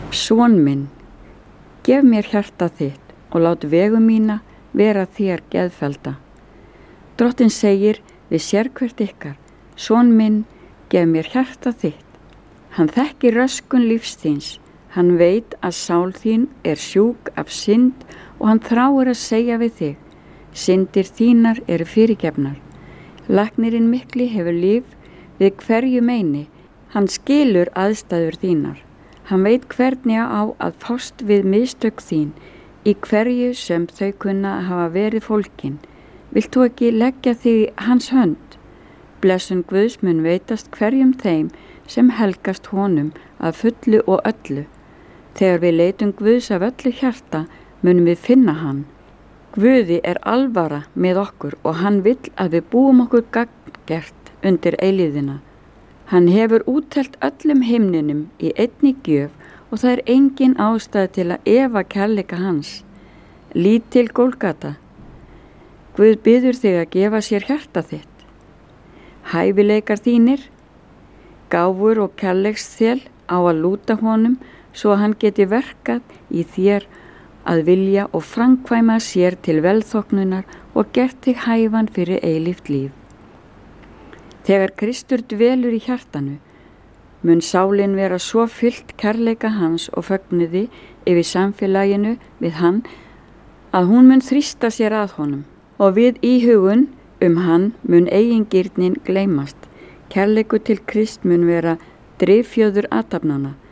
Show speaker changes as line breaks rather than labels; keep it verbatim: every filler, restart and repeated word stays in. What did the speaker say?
Son minn, gef mér hjarta þitt og lát vegu mína vera þér geðfelda. Drottinn segir við sérhvert ykkar, son minn, gef mér hjarta þitt. Hann þekkir röskun lífs þíns, hann veit að sál þín er sjúk af synd og hann þráir að segja við þig, syndir þínar eru fyrirgefnar. Læknirinn mikli hefur líf við hverju meini, hann skilur aðstæður þínar. Hann veit hvernig á að fást við mistök þín í hverju sem þau kunna hafa verið fólkin. Vilt þú ekki leggja þig í hans hönd? Blessun Guðs mun veitast hverjum þeim sem helgast honum að fullu og öllu. Þegar við leitum Guðs af öllu hjarta munum við finna hann. Guði er alvara með okkur og hann vill að við búum okkur gagngert undir eilíðina. Hann hefur úttelt öllum himninum í einni gjöf og það er engin ástæða til að efa kærleika hans. Lítil Gólgata. Guð biður þig að gefa sér hjarta þitt. Hæfileikar þínir, gáfur og kærleiksþel á að lúta honum svo að hann geti verkað í þér að vilja og framkvæma sér til velþóknunar og gert þig hæfan fyrir eilíft líf. Þegar Kristur dvelur í hjartanu, mun sálin vera svo fyllt kærleika hans og fögnuði yfir samfélaginu við hann að hún mun þrýsta sér að honum og við íhugun um hann mun eigingirnin gleymast. Kærleiku til Krist mun vera drifjöður athafnanna.